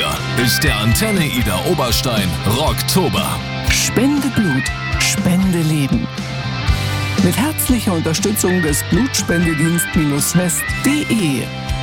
Hier ist der Antenne Ida Oberstein Rocktober. Spende Blut, Spende Leben. Mit herzlicher Unterstützung des Blutspendedienst-west.de